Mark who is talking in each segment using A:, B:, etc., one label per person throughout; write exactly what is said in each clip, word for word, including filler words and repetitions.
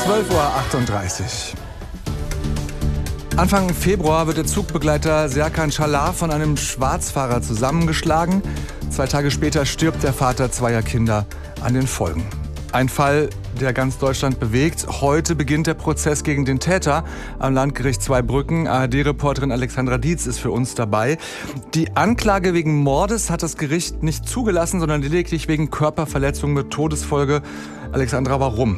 A: zwölf Uhr achtunddreißig. Anfang Februar wird der Zugbegleiter Serkan Çalhar von einem Schwarzfahrer zusammengeschlagen. Zwei Tage später stirbt der Vater zweier Kinder an den Folgen. Ein Fall, der ganz Deutschland bewegt. Heute beginnt der Prozess gegen den Täter am Landgericht Zweibrücken. A R D-Reporterin Alexandra Dietz ist für uns dabei. Die Anklage wegen Mordes hat das Gericht nicht zugelassen, sondern lediglich wegen Körperverletzung mit Todesfolge. Alexandra, warum?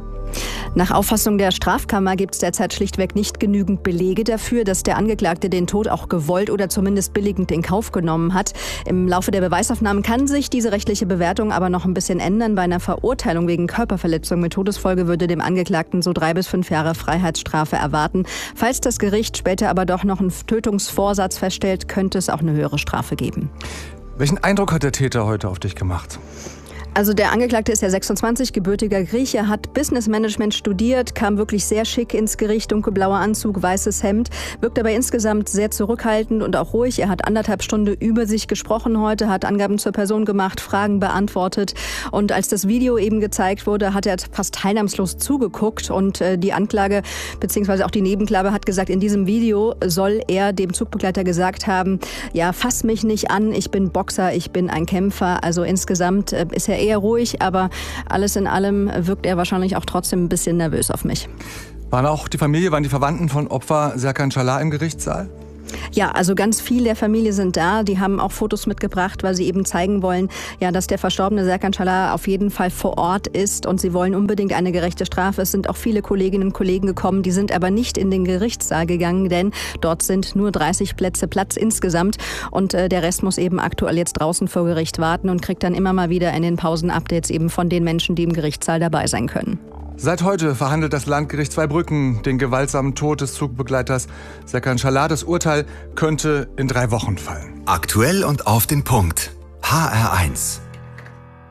B: Nach Auffassung der Strafkammer gibt es derzeit schlichtweg nicht genügend Belege dafür, dass der Angeklagte den Tod auch gewollt oder zumindest billigend in Kauf genommen hat. Im Laufe der Beweisaufnahmen kann sich diese rechtliche Bewertung aber noch ein bisschen ändern. Bei einer Verurteilung wegen Körperverletzung mit Todesfolge würde dem Angeklagten so drei bis fünf Jahre Freiheitsstrafe erwarten. Falls das Gericht später aber doch noch einen Tötungsvorsatz feststellt, könnte es auch eine höhere Strafe geben.
A: Welchen Eindruck hat der Täter heute auf dich gemacht?
B: Also der Angeklagte ist ja sechsundzwanzig, gebürtiger Grieche, hat Business Management studiert, kam wirklich sehr schick ins Gericht, dunkelblauer Anzug, weißes Hemd, wirkt aber insgesamt sehr zurückhaltend und auch ruhig. Er hat anderthalb Stunden über sich gesprochen heute, hat Angaben zur Person gemacht, Fragen beantwortet und als das Video eben gezeigt wurde, hat er fast teilnahmslos zugeguckt und äh, die Anklage bzw. auch die Nebenklage hat gesagt, in diesem Video soll er dem Zugbegleiter gesagt haben, ja, fass mich nicht an, ich bin Boxer, ich bin ein Kämpfer. Also insgesamt äh, ist er eher ruhig, aber alles in allem wirkt er wahrscheinlich auch trotzdem ein bisschen nervös auf mich.
A: Waren auch die Familie, waren die Verwandten von Opfer Serkan Çalhar im Gerichtssaal?
B: Ja, also ganz viele der Familie sind da. Die haben auch Fotos mitgebracht, weil sie eben zeigen wollen, ja, dass der verstorbene Serkan Çalhar auf jeden Fall vor Ort ist und sie wollen unbedingt eine gerechte Strafe. Es sind auch viele Kolleginnen und Kollegen gekommen, die sind aber nicht in den Gerichtssaal gegangen, denn dort sind nur dreißig Plätze Platz insgesamt und äh, der Rest muss eben aktuell jetzt draußen vor Gericht warten und kriegt dann immer mal wieder in den Pausen Updates eben von den Menschen, die im Gerichtssaal dabei sein können.
A: Seit heute verhandelt das Landgericht Zweibrücken den gewaltsamen Tod des Zugbegleiters Serkan Çalhar. Das Urteil könnte in drei Wochen fallen.
C: Aktuell und auf den Punkt. H R eins.